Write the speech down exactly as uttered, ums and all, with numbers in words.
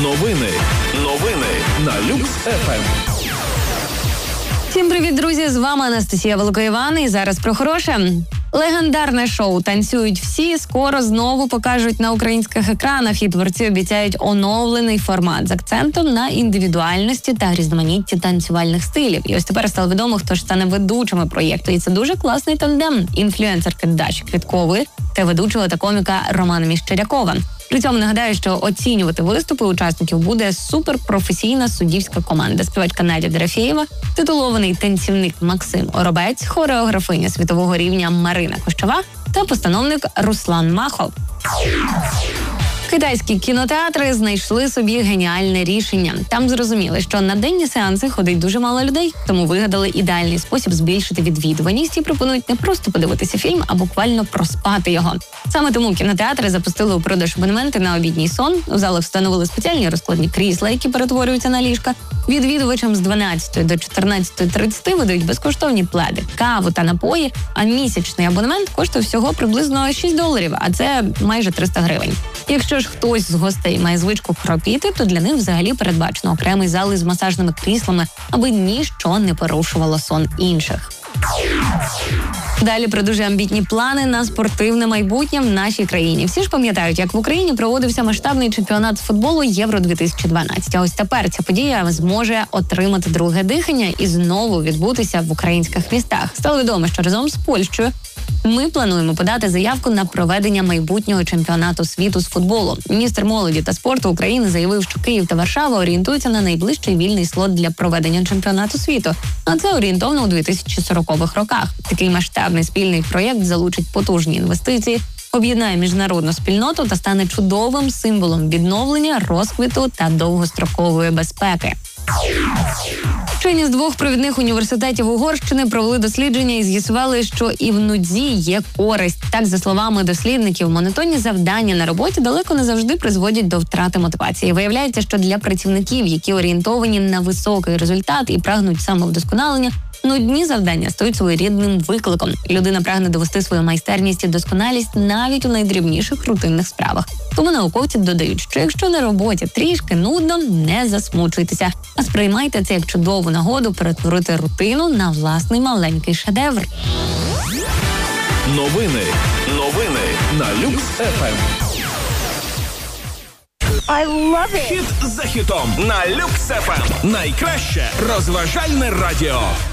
Новини. Новини на Люкс еф ем. Всім привіт, друзі! З вами Анастасія Великоїван. І зараз про хороше. Легендарне шоу «Танцюють всі» скоро знову покажуть на українських екранах, і творці обіцяють оновлений формат з акцентом на індивідуальності та різноманітті танцювальних стилів. І ось тепер стало відомо, хто ж стане ведучими проєкту. І це дуже класний тандем інфлюенсерки Даші Квіткової та ведучого та коміка Романа Міщерякова. При цьому нагадаю, що оцінювати виступи учасників буде суперпрофесійна суддівська команда. Співачка Надя Дорофєєва, титулований танцівник Максим Оробець, хореографиня світового рівня Марина Кощова та постановник Руслан Махов. Китайські кінотеатри знайшли собі геніальне рішення. Там зрозуміли, що на денні сеанси ходить дуже мало людей, тому вигадали ідеальний спосіб збільшити відвідуваність і пропонують не просто подивитися фільм, а буквально проспати його. Саме тому кінотеатри запустили у продаж абонементи на обідній сон. У залах встановили спеціальні розкладні крісла, які перетворюються на ліжка. Відвідувачам з дванадцятої до чотирнадцятої тридцять видають безкоштовні пледи, каву та напої, а місячний абонемент коштує всього приблизно шість доларів, а це майже триста гривень. Якщо ж хтось з гостей має звичку хропіти, то для них взагалі передбачено окремий зал із масажними кріслами, аби ніщо не порушувало сон інших. Далі про дуже амбітні плани на спортивне майбутнє в нашій країні. Всі ж пам'ятають, як в Україні проводився масштабний чемпіонат з футболу Євро дві тисячі дванадцять. А ось тепер ця подія зможе отримати друге дихання і знову відбутися в українських містах. Стало відомо, що разом з Польщею ми плануємо подати заявку на проведення майбутнього чемпіонату світу з футболу. Міністр молоді та спорту України заявив, що Київ та Варшава орієнтуються на найближчий вільний слот для проведення чемпіонату світу. А це орієнтовно у дві тисячі сорокових роках. Такий масштабний спільний проєкт залучить потужні інвестиції, об'єднає міжнародну спільноту та стане чудовим символом відновлення, розквіту та довгострокової безпеки. Вчені з двох провідних університетів Угорщини провели дослідження і з'ясували, що і в нудзі є користь. Так, за словами дослідників, монотонні завдання на роботі далеко не завжди призводять до втрати мотивації. Виявляється, що для працівників, які орієнтовані на високий результат і прагнуть самовдосконалення, нудні завдання стають своєрідним викликом. Людина прагне довести свою майстерність і досконалість навіть у найдрібніших рутинних справах. Тому науковці додають, що якщо на роботі трішки нудно, не засмучуйтеся, а сприймайте це як чудову нагоду перетворити рутину на власний маленький шедевр. Новини. Новини на Люкс еф ем. I love it! Хіт за хітом на Люкс еф ем. Найкраще розважальне радіо.